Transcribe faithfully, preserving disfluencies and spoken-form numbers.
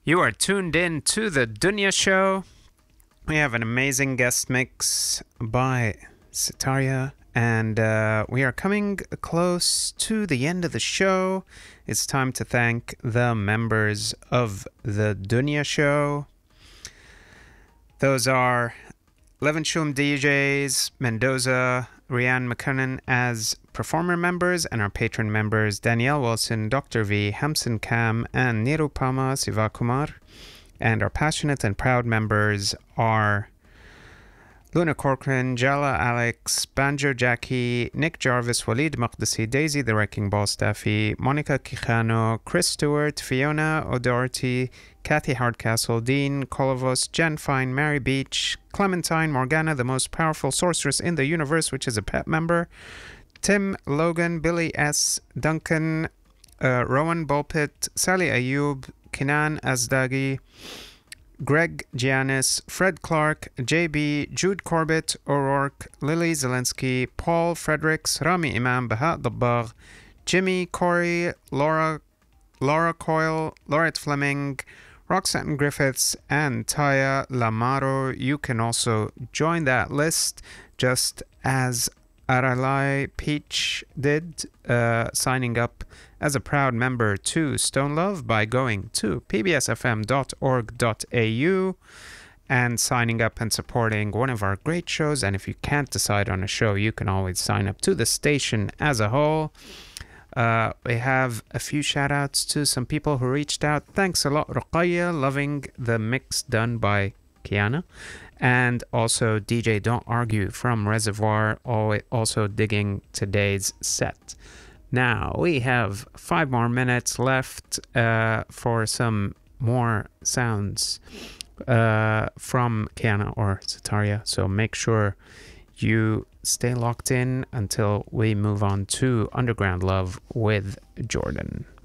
You are tuned in to the Dunya Show. We have an amazing guest mix by Sitaria, and uh, we are coming close to the end of the show. It's time to thank the members of the Dunya Show. Those are Levin Shum D Js, Mendoza, Rianne McKinnon as performer members, and our patron members Danielle Wilson, Doctor V, Hamson Kam, and Nirupama Sivakumar. And our passionate and proud members are Luna Corcoran, Jala Alex, Banjo Jackie, Nick Jarvis, Walid Maqdisi, Daisy the Wrecking Ball Staffy, Monica Quijano, Chris Stewart, Fiona O'Doherty, Kathy Hardcastle, Dean Kolovos, Jen Fine, Mary Beach, Clementine, Morgana, the most powerful sorceress in the universe, which is a pet member, Tim Logan, Billy S, Duncan, uh, Rowan Bulpit, Sally Ayub, Kinan Azdagi, Greg Giannis, Fred Clark, J B, Jude Corbett, O'Rourke, Lily Zelensky, Paul Fredericks, Rami Imam, Bahat Dabbar, Jimmy, Corey, Laura, Laura Coyle, Laurette Fleming, Roxanne Griffiths, and Taya Lamaro. You can also join that list just as Aralai Peach did, uh, signing up as a proud member to Stone Love by going to p b s f m dot org dot a u and signing up and supporting one of our great shows. And if you can't decide on a show, you can always sign up to the station as a whole. Uh, we have a few shout outs to some people who reached out. Thanks a lot, Ruqayya, loving the mix done by Kiana. And also D J Don't Argue from Reservoir, also digging today's set. Now, we have five more minutes left uh, for some more sounds uh, from Kiana or Sitaria. So make sure you stay locked in until we move on to Underground Love with Jordan.